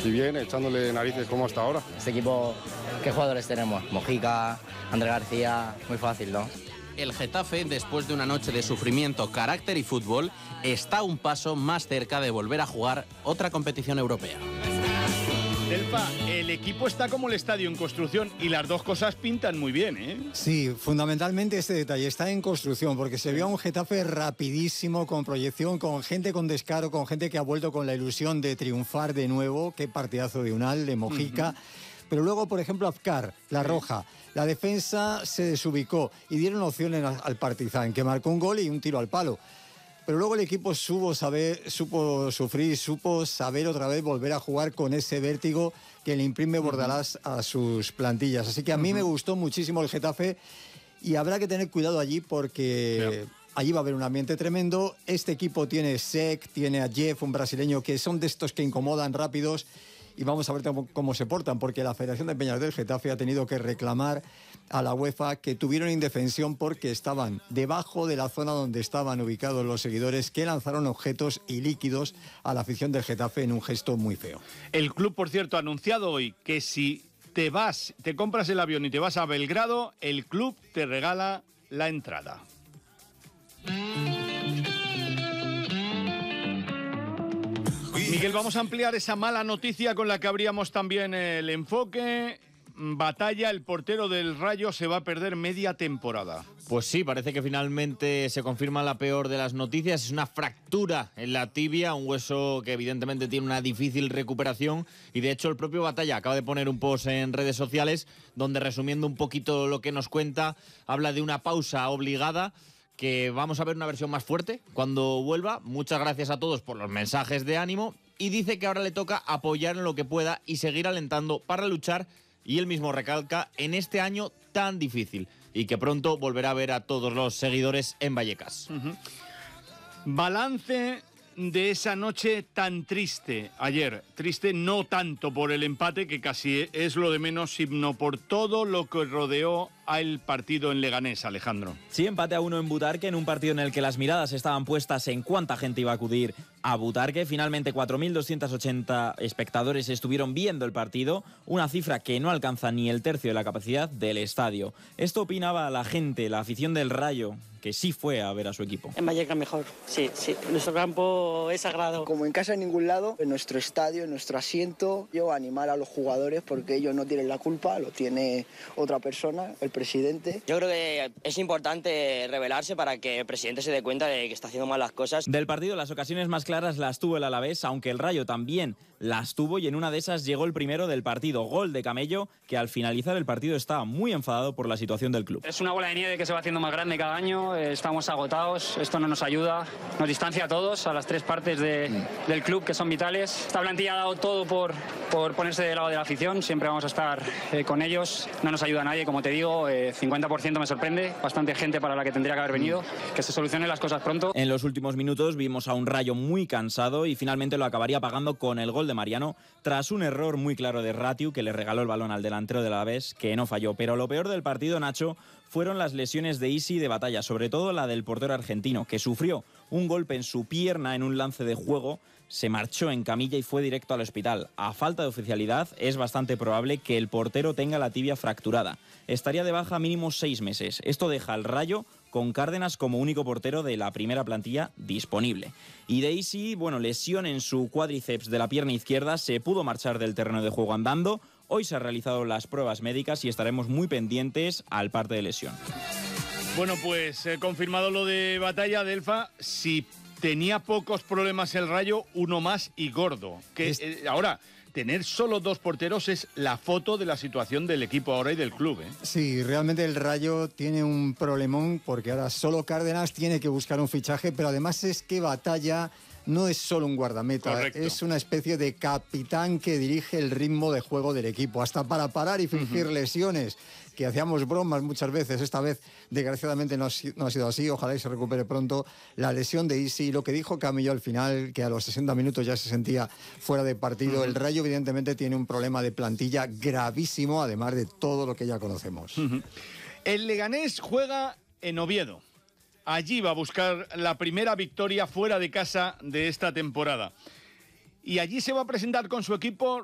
y bien, echándole narices como hasta ahora. Este equipo, ¿qué jugadores tenemos? Mojica, André García, muy fácil, ¿no? El Getafe, después de una noche de sufrimiento, carácter y fútbol, está un paso más cerca de volver a jugar otra competición europea. Delfa, el equipo está como el estadio en construcción y las dos cosas pintan muy bien, ¿eh? Sí, fundamentalmente este detalle está en construcción porque se ve a un Getafe rapidísimo, con proyección, con gente con descaro, con gente que ha vuelto con la ilusión de triunfar de nuevo. Qué partidazo de Unal, de Mojica. Pero luego, por ejemplo, Afkar, la roja. La defensa se desubicó y dieron opciones al Partizan, que marcó un gol y un tiro al palo. Pero luego el equipo supo sufrir, supo saber otra vez volver a jugar con ese vértigo que le imprime Bordalás a sus plantillas. Así que a mí me gustó muchísimo el Getafe y habrá que tener cuidado allí porque allí va a haber un ambiente tremendo. Este equipo tiene Sek, tiene a Jeff, un brasileño, que son de estos que incomodan rápidos. Y vamos a ver cómo se portan, porque la Federación de Peñas del Getafe ha tenido que reclamar a la UEFA que tuvieron indefensión porque estaban debajo de la zona donde estaban ubicados los seguidores, que lanzaron objetos y líquidos a la afición del Getafe en un gesto muy feo. El club, por cierto, ha anunciado hoy que si te compras el avión y te vas a Belgrado, el club te regala la entrada. Miguel, vamos a ampliar esa mala noticia con la que abríamos también el enfoque. Batalla, el portero del Rayo, se va a perder media temporada. Pues sí, parece que finalmente se confirma la peor de las noticias. Es una fractura en la tibia, un hueso que evidentemente tiene una difícil recuperación. Y de hecho el propio Batalla acaba de poner un post en redes sociales donde, resumiendo un poquito lo que nos cuenta, habla de una pausa obligada, que vamos a ver una versión más fuerte cuando vuelva. Muchas gracias a todos por los mensajes de ánimo, y dice que ahora le toca apoyar en lo que pueda y seguir alentando para luchar, y él mismo recalca, en este año tan difícil, y que pronto volverá a ver a todos los seguidores en Vallecas. Balance de esa noche tan triste ayer. Triste no tanto por el empate, que casi es lo de menos, sino por todo lo que rodeó al partido en Leganés, Alejandro. Sí, empate a 1 en Butarque, en un partido en el que las miradas estaban puestas en cuánta gente iba a acudir a Butarque. Finalmente 4.280 espectadores estuvieron viendo el partido, una cifra que no alcanza ni el tercio de la capacidad del estadio. Esto opinaba la gente, la afición del Rayo, que sí fue a ver a su equipo. En Vallecas mejor, sí. Nuestro campo es sagrado. Como en casa en ningún lado, en nuestro estadio, en nuestro asiento, yo animar a los jugadores porque ellos no tienen la culpa, lo tiene otra persona, el presidente. Yo creo que es importante rebelarse para que el presidente se dé cuenta de que está haciendo mal las cosas. Del partido, las ocasiones más claras las tuvo el Alavés, aunque el Rayo también las tuvo, y en una de esas llegó el primero del partido, gol de Camello, que al finalizar el partido estaba muy enfadado por la situación del club. Es una bola de nieve que se va haciendo más grande cada año, estamos agotados, esto no nos ayuda, nos distancia a todos, a las tres partes del club que son vitales. Esta plantilla ha dado todo por ponerse del lado de la afición, siempre vamos a estar con ellos, no nos ayuda a nadie, como te digo, 50% me sorprende, bastante gente para la que tendría que haber venido, que se solucionen las cosas pronto. En los últimos minutos vimos a un Rayo muy cansado y finalmente lo acabaría pagando con el gol de Mariano, tras un error muy claro de Ratiu, que le regaló el balón al delantero del Alavés, que no falló. Pero lo peor del partido, Nacho, fueron las lesiones de Isi y de Batalla, sobre todo la del portero argentino, que sufrió un golpe en su pierna en un lance de juego, se marchó en camilla y fue directo al hospital. A falta de oficialidad, es bastante probable que el portero tenga la tibia fracturada. Estaría de baja mínimo 6 meses. Esto deja al Rayo con Cárdenas como único portero de la primera plantilla disponible. Y de Isi, lesión en su cuádriceps de la pierna izquierda, se pudo marchar del terreno de juego andando. Hoy se han realizado las pruebas médicas y estaremos muy pendientes al parte de lesión. Bueno, pues confirmado lo de Batalla, Delfa. Si tenía pocos problemas el Rayo, uno más y gordo. Ahora, tener solo 2 porteros es la foto de la situación del equipo ahora y del club, ¿eh? Sí, realmente el Rayo tiene un problemón porque ahora solo Cárdenas tiene que buscar un fichaje, pero además es que Batalla no es solo un guardameta. Correcto. Es una especie de capitán que dirige el ritmo de juego del equipo, hasta para parar y fingir lesiones, que hacíamos bromas muchas veces. Esta vez, desgraciadamente, no ha sido así. Ojalá y se recupere pronto. La lesión de Isi, lo que dijo Camello al final, que a los 60 minutos ya se sentía fuera de partido. El Rayo, evidentemente, tiene un problema de plantilla gravísimo, además de todo lo que ya conocemos. El Leganés juega en Oviedo. Allí va a buscar la primera victoria fuera de casa de esta temporada. Y allí se va a presentar con su equipo